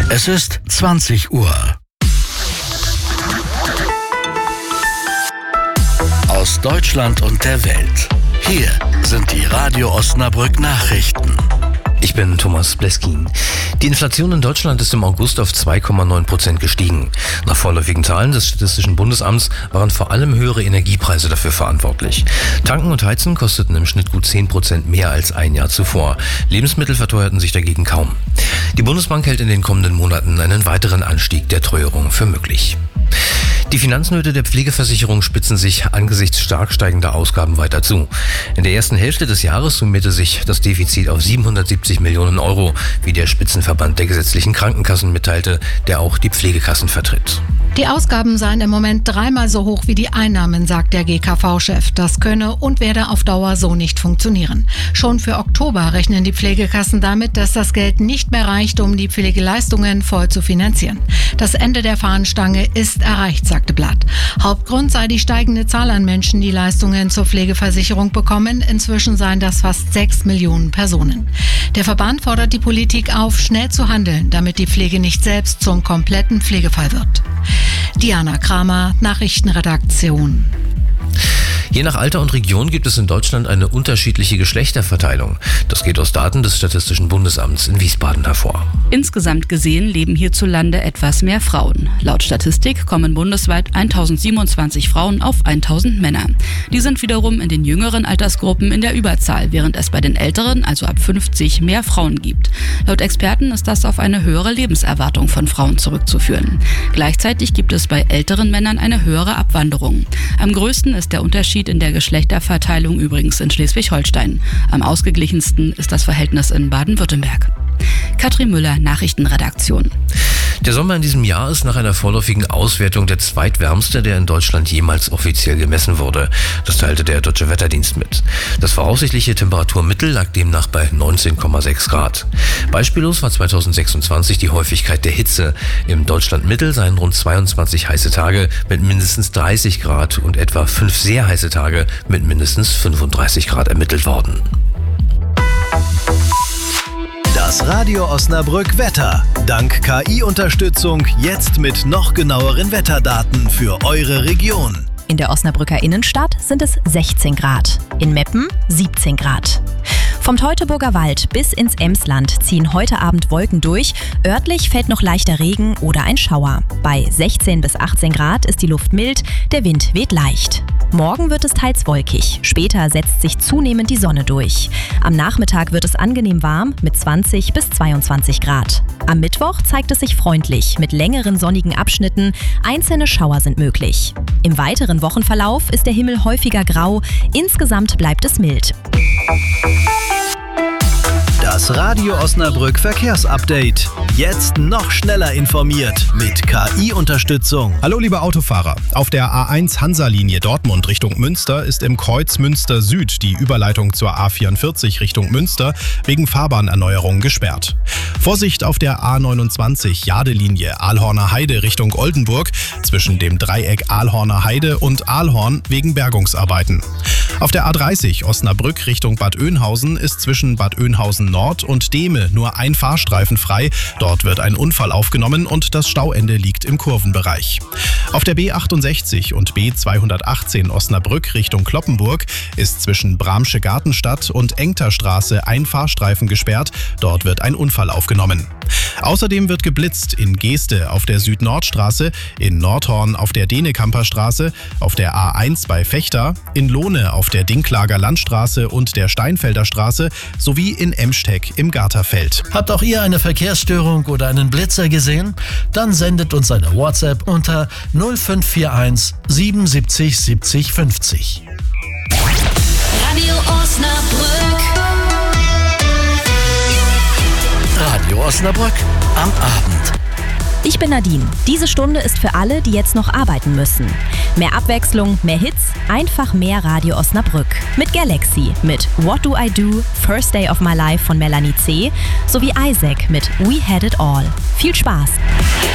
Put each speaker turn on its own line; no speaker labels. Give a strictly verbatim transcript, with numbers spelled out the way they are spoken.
Es ist zwanzig Uhr. Aus Deutschland und der Welt. Hier sind die Radio Osnabrück Nachrichten.
Ich bin Thomas Bleskin. Die Inflation in Deutschland ist im August auf zwei Komma neun Prozent gestiegen. Nach vorläufigen Zahlen des Statistischen Bundesamts waren vor allem höhere Energiepreise dafür verantwortlich. Tanken und Heizen kosteten im Schnitt gut zehn Prozent mehr als ein Jahr zuvor. Lebensmittel verteuerten sich dagegen kaum. Die Bundesbank hält in den kommenden Monaten einen weiteren Anstieg der Teuerung für möglich. Die Finanznöte der Pflegeversicherung spitzen sich angesichts stark steigender Ausgaben weiter zu. In der ersten Hälfte des Jahres summierte sich das Defizit auf siebenhundertsiebzig Millionen Euro, wie der Spitzenverband der gesetzlichen Krankenkassen mitteilte, der auch die Pflegekassen vertritt.
Die Ausgaben seien im Moment dreimal so hoch wie die Einnahmen, sagt der G K V-Chef. Das könne und werde auf Dauer so nicht funktionieren. Schon für Oktober rechnen die Pflegekassen damit, dass das Geld nicht mehr reicht, um die Pflegeleistungen voll zu finanzieren. Das Ende der Fahnenstange ist erreicht, sagte Blatt. Hauptgrund sei die steigende Zahl an Menschen, die Leistungen zur Pflegeversicherung bekommen. Inzwischen seien das fast sechs Millionen Personen. Der Verband fordert die Politik auf, schnell zu handeln, damit die Pflege nicht selbst zum kompletten Pflegefall wird. Diana Kramer, Nachrichtenredaktion.
Je nach Alter und Region gibt es in Deutschland eine unterschiedliche Geschlechterverteilung. Das geht aus Daten des Statistischen Bundesamts in Wiesbaden hervor.
Insgesamt gesehen leben hierzulande etwas mehr Frauen. Laut Statistik kommen bundesweit tausendsiebenundzwanzig Frauen auf tausend Männer. Die sind wiederum in den jüngeren Altersgruppen in der Überzahl, während es bei den älteren, also ab fünfzig, mehr Frauen gibt. Laut Experten ist das auf eine höhere Lebenserwartung von Frauen zurückzuführen. Gleichzeitig gibt es bei älteren Männern eine höhere Abwanderung. Am größten ist der Unterschied in der Geschlechterverteilung übrigens in Schleswig-Holstein. Am ausgeglichensten ist das Verhältnis in Baden-Württemberg. Katrin Müller, Nachrichtenredaktion.
Der Sommer in diesem Jahr ist nach einer vorläufigen Auswertung der zweitwärmste, der in Deutschland jemals offiziell gemessen wurde. Das teilte der Deutsche Wetterdienst mit. Das voraussichtliche Temperaturmittel lag demnach bei neunzehn Komma sechs Grad. Beispiellos war zweitausendsechsundzwanzig die Häufigkeit der Hitze. Im Deutschlandmittel seien rund zweiundzwanzig heiße Tage mit mindestens dreißig Grad und etwa fünf sehr heiße Tage mit mindestens fünfunddreißig Grad ermittelt worden.
Das Radio Osnabrück Wetter. Dank K I-Unterstützung jetzt mit noch genaueren Wetterdaten für eure Region.
In der Osnabrücker Innenstadt sind es sechzehn Grad, in Meppen siebzehn Grad. Vom Teutoburger Wald bis ins Emsland ziehen heute Abend Wolken durch. Örtlich fällt noch leichter Regen oder ein Schauer. Bei sechzehn bis achtzehn Grad ist die Luft mild, der Wind weht leicht. Morgen wird es teils wolkig. Später setzt sich zunehmend die Sonne durch. Am Nachmittag wird es angenehm warm mit zwanzig bis zweiundzwanzig Grad. Am Mittwoch zeigt es sich freundlich mit längeren sonnigen Abschnitten. Einzelne Schauer sind möglich. Im weiteren Wochenverlauf ist der Himmel häufiger grau. Insgesamt bleibt es mild.
Das Radio Osnabrück Verkehrsupdate. Jetzt noch schneller informiert mit K I-Unterstützung.
Hallo liebe Autofahrer. Auf der A eins Hansa-Linie Dortmund Richtung Münster ist im Kreuz Münster Süd die Überleitung zur A vierundvierzig Richtung Münster wegen Fahrbahnerneuerung gesperrt. Vorsicht auf der A neunundzwanzig Jade-Linie Ahlhorner Heide Richtung Oldenburg zwischen dem Dreieck Ahlhorner Heide und Ahlhorn wegen Bergungsarbeiten. Auf der A dreißig Osnabrück Richtung Bad Oeynhausen ist zwischen Bad Oeynhausen Nord und Dehme nur ein Fahrstreifen frei. Dort wird ein Unfall aufgenommen und das Stauende liegt im Kurvenbereich. Auf der B achtundsechzig und B zweihundertachtzehn Osnabrück Richtung Cloppenburg ist zwischen Bramsche Gartenstadt und Engterstraße ein Fahrstreifen gesperrt. Dort wird ein Unfall aufgenommen. Außerdem wird geblitzt in Geeste auf der Süd-Nord-Straße, in Nordhorn auf der Denekamper Straße, auf der A eins bei Vechta, in Lohne auf der Dinklager Landstraße und der Steinfelder Straße sowie in Emsteck im Garterfeld.
Habt auch ihr eine Verkehrsstörung oder einen Blitzer gesehen? Dann sendet uns eine WhatsApp unter null fünf vier eins siebenundsiebzig siebzig fünfzig.
Radio Osnabrück.
Radio Osnabrück am Abend.
Ich bin Nadine. Diese Stunde ist für alle, die jetzt noch arbeiten müssen. Mehr Abwechslung, mehr Hits, einfach mehr Radio Osnabrück. Mit Galaxy, mit What Do I Do, First Day of My Life von Melanie C. sowie Isaac mit We Had It All. Viel Spaß!